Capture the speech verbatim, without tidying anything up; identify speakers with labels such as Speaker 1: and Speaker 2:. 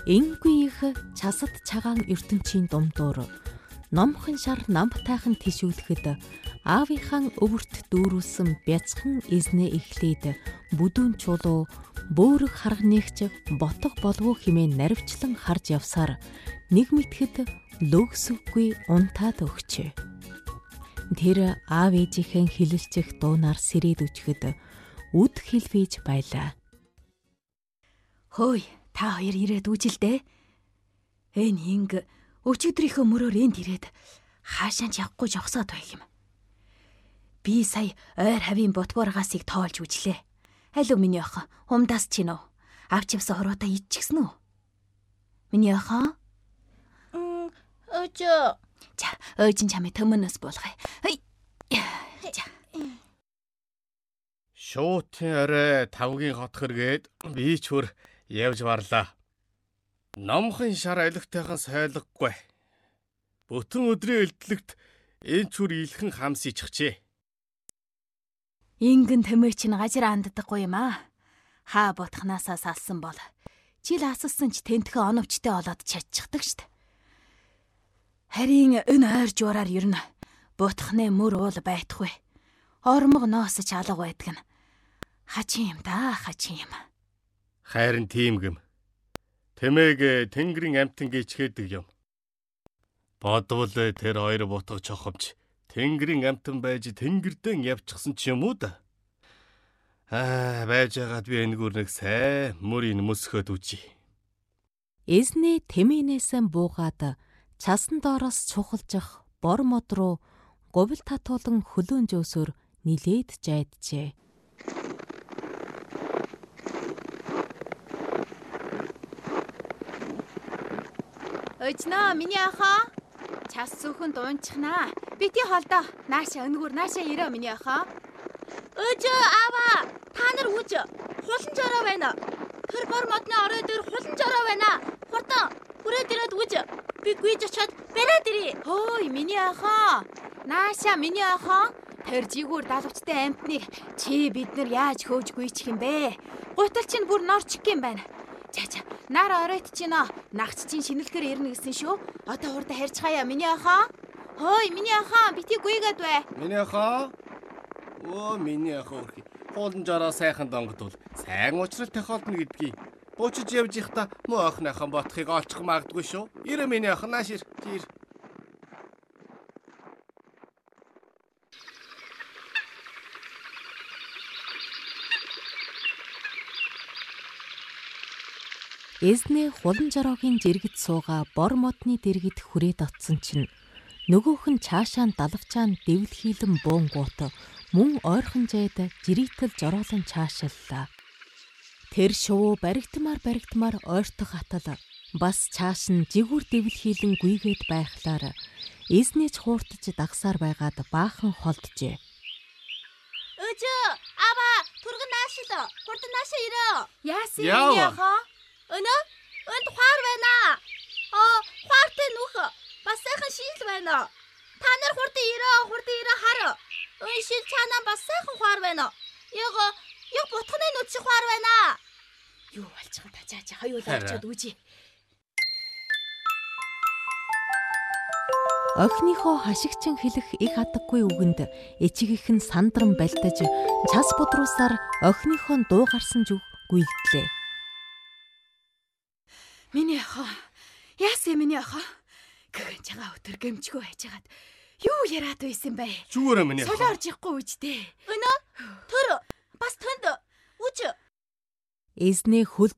Speaker 1: Энгүй их часад цагаан ертөнцийн думдуур номхон шар намтайхан тишүүлэхэд аавынхан өвөрт дүүрүүлсэн бяцхан эзнээ эхлээд бүдүүн чулуу бөөрөг харганигч ботго болов хэмээн наривчлан харж явсаар нэг мэдхэд лөгсөхгүй унтаад өгчээ. Тэр аав ээжийнхэн хилэлцэх дуунаар сэрээд өчгөд үд хэлвэж байлаа.
Speaker 2: Хөөе, та хоёр ирээд үжилдээ. Энэ хинг өчигдрийнхөө мөрөөр энд ирээд хаашаач явахгүй жогсоод байх юм. Би сая ойр хавийн ботборгасыг тоолж үжлээ. Алуу миний охин, хумдаас чинь үү? Авч явсан хороотоо идчихсэн үү? Миний охин?
Speaker 3: Мм, өчөө.
Speaker 2: За, өөжин чамээ төмөнөөс болгоё. Хей. За.
Speaker 4: Шуутын орой тавгийн хотхоргээд би ч хөр явж барлаа. Номхон шар алигтайхан сойлгохгүй. Бүтэн өдрийн элдлэгт энэ чүр илхэн хамс ичхчээ.
Speaker 2: Ингэн тэмээ чинь гажир анддаггүй юм аа. Хаа ботхнаасаа салсан бол жил асалсан ч тентхэ оновчтой олоод чаччихдаг штт. Харин энэ ойр жуураар ер нь ботхны мөр уул байтхгүй. Ормог ноос ч алга байдаг нь. Хачин юм да, хачин юм.
Speaker 4: Хайрын тийм гэм. Тэмээг тэнгэрийн амтан гिचгээдэг юм. Бодвол тэр хоёр бутга чохомч тэнгэрийн амтан байж тэнгэрдэн явчихсан ч юм уу да. Аа, байж байгаад би энэгээр нэг сайн мөрийн мөсгөөд үжи.
Speaker 1: Эзнээ тэмээнээсээ буугаад цасан доороос цухалжих бор мод руу говьл татуулан хөлөөн жөөсөөр нилээд жайджээ.
Speaker 2: Өчнөө миний охин час сүхэн дуунчихнаа. Бити холдоо. Нааша өнгөр нааша ирээ миний охин.
Speaker 3: Өчөө аваа. Та нар үж. Хулан жороо байна. Тэр бор модны орой дээр хулан жороо байна. Хурдан хүрээд ирээд үж. Би гүйж очоод бариад ирье.
Speaker 2: Хөөе миний охин. Нааша миний охин. Тэр жигүүр далавчтай амтныг чи бид нар яаж хөөж гүйчих юм бэ? Гутал чинь бүр норчих юм байна. За за, нар оройт чинь нагч чинь шинэлгээр ирнэ гэсэн шүү. Одоо хурдан харьж хаяа миний охин. Хөөе миний охин, бити гүйгээд бай.
Speaker 4: Миний охин. Оо миний охин өрхий. Хуулан жороо сайхан донгодвол сайн уучралтай холдно гэдгийг. Буучиж явж ихта муу охиныхон ботхыг олчих магадгүй шүү. Ирээ миний охин нааш ир. Ир.
Speaker 1: Эзнээ хулан жороогийн жиргэд сууга бор модны дэргэд хүрээд оцсон чинь нөгөөх нь цаашаа далавчаан дэвлхийлэн буунгуут мөн ойрхон зайд жиритэл жороолон цаашиллаа. Тэр шувуу баригдмаар баригдмаар ойртох атал бас цааш нь жигүүр дэвлхийлэн гүйгээд байхлаар эзнээ ч хууртаж дагсаар байгаад баахан холджээ.
Speaker 3: Өчөө аваа түргэн наашил. Хурдан наашаа ирээ.
Speaker 2: Яасан миний охин?
Speaker 3: Өнөө энд хуар байна. Аа, хуартай нүх. Бас сайхан шийл байна. Та нар хурдан ирээ, хурдан ирээ хар. Өн шил чанаа бас сайхан хуар байна. Яг яг бутхны нүч хуар байна.
Speaker 2: Юу болчих та чаа чаа хоёулаа очиод үжи.
Speaker 1: Охиныхоо хашигчин хэлэх их хадаггүй үгэнд эчигийнх нь сандран бальтаж цас бодруусаар охиныхоо дуу гарсан зүг гүйлдлээ.
Speaker 2: Миний охин. Яасан миний охин? Гэгэн чагаа өтөр гэмчгүй хайжгаад юу яриад байсан бэ?
Speaker 4: Зүгээр миний охин.
Speaker 2: Солио орж ихгүй үжтэй.
Speaker 3: Өнөө төр бас төнд үж.
Speaker 1: Эзнээ хөл